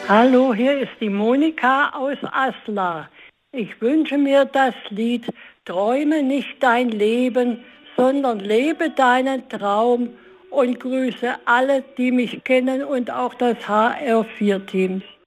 Hallo, hier ist die Monika aus Asla. Ich wünsche mir das Lied Träume nicht dein Leben, sondern lebe deinen Traum und grüße alle, die mich kennen und auch das HR4-Team.